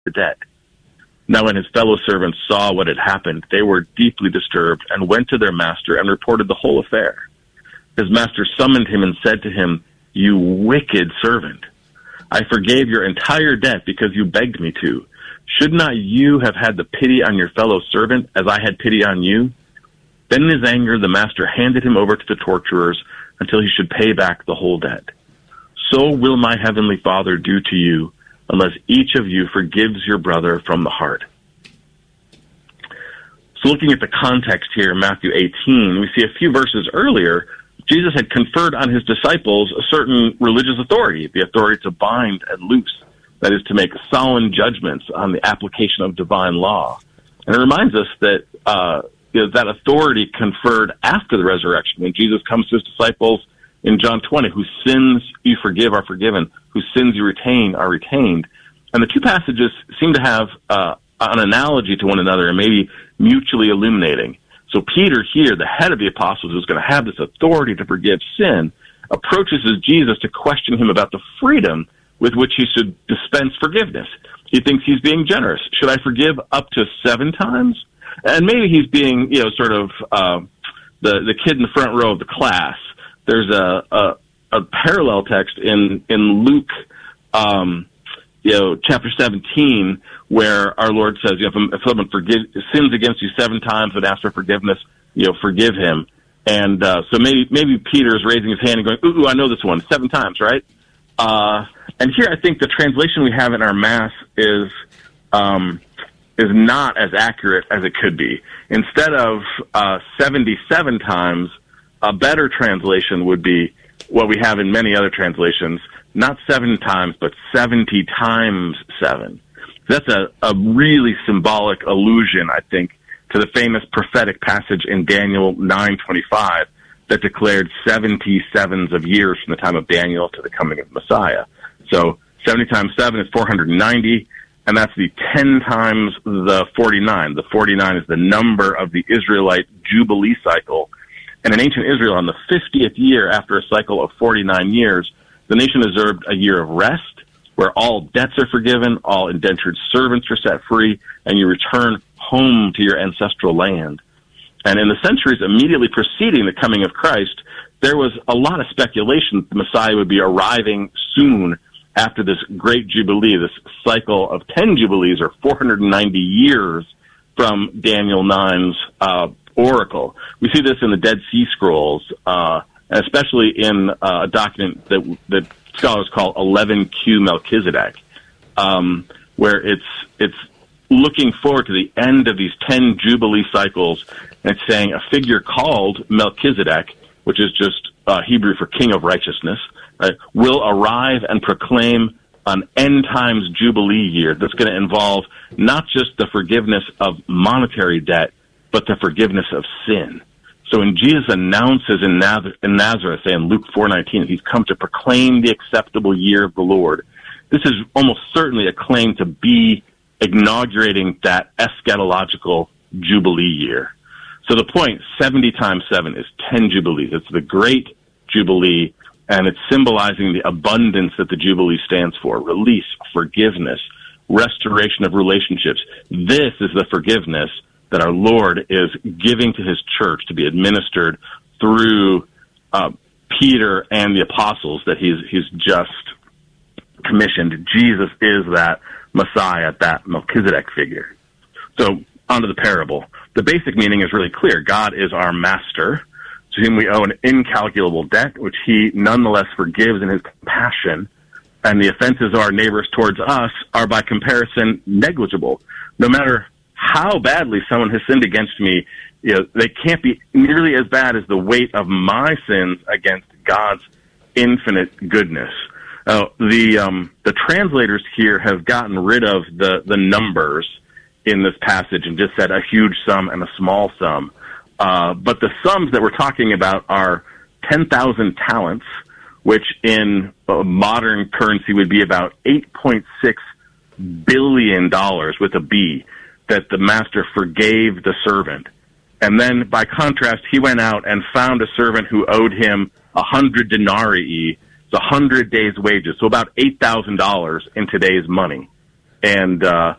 the debt. Now when his fellow servants saw what had happened, they were deeply disturbed and went to their master and reported the whole affair. His master summoned him and said to him, "You wicked servant, I forgave your entire debt because you begged me to. Should not you have had the pity on your fellow servant as I had pity on you?" Then in his anger, the master handed him over to the torturers until he should pay back the whole debt. So will my heavenly Father do to you, unless each of you forgives your brother from the heart. So looking at the context here, Matthew 18, we see a few verses earlier, Jesus had conferred on his disciples a certain religious authority, the authority to bind and loose, that is, to make solemn judgments on the application of divine law. And it reminds us that that authority conferred after the resurrection, when Jesus comes to his disciples in John 20, whose sins you forgive are forgiven, whose sins you retain are retained. And the two passages seem to have an analogy to one another and maybe mutually illuminating. So Peter here, the head of the apostles, who's going to have this authority to forgive sin, approaches Jesus to question him about the freedom with which he should dispense forgiveness. He thinks he's being generous. Should I forgive up to 7 times? And maybe he's being, sort of the kid in the front row of the class. There's a parallel text in Luke, chapter 17, where our Lord says, if someone sins against you 7 times and asks for forgiveness, forgive him. And so maybe Peter is raising his hand and going, ooh, I know this one, 7 times, right? And here I think the translation we have in our Mass is not as accurate as it could be. Instead of 77 times, a better translation would be what we have in many other translations, not 7 times, but 70 times 7. That's a really symbolic allusion, I think, to the famous prophetic passage in Daniel 9:25 that declared 77s of years from the time of Daniel to the coming of Messiah. So 70 times 7 is 490, and that's the 10 times the 49. The 49 is the number of the Israelite Jubilee cycle. And in ancient Israel, on the 50th year after a cycle of 49 years, the nation observed a year of rest, where all debts are forgiven, all indentured servants are set free, and you return home to your ancestral land. And in the centuries immediately preceding the coming of Christ, there was a lot of speculation that the Messiah would be arriving soon after this great Jubilee, this cycle of 10 Jubilees, or 490 years from Daniel 9's oracle. We see this in the Dead Sea Scrolls, especially in a document that scholars call 11Q Melchizedek, where it's looking forward to the end of these 10 Jubilee cycles, and it's saying a figure called Melchizedek, which is just Hebrew for King of Righteousness, right, will arrive and proclaim an end times Jubilee year that's going to involve not just the forgiveness of monetary debt, but the forgiveness of sin. So when Jesus announces in Nazareth, say in Luke 4:19, he's come to proclaim the acceptable year of the Lord, this is almost certainly a claim to be inaugurating that eschatological Jubilee year. So the point, 70 times 7, is 10 Jubilees. It's the great Jubilee, and it's symbolizing the abundance that the Jubilee stands for: release, forgiveness, restoration of relationships. This is the forgiveness that our Lord is giving to his church to be administered through Peter and the apostles that he's just commissioned. Jesus is that Messiah, that Melchizedek figure. So onto the parable. The basic meaning is really clear. God is our master, to whom we owe an incalculable debt, which he nonetheless forgives in his compassion, and the offenses of our neighbors towards us are by comparison negligible. No matter how badly someone has sinned against me, they can't be nearly as bad as the weight of my sins against God's infinite goodness. The translators here have gotten rid of the numbers in this passage and just said a huge sum and a small sum. But the sums that we're talking about are 10,000 talents, which in modern currency would be about $8.6 billion with a B, that the master forgave the servant. And then, by contrast, he went out and found a servant who owed him 100 denarii, so 100 days' wages, so about $8,000 in today's money. And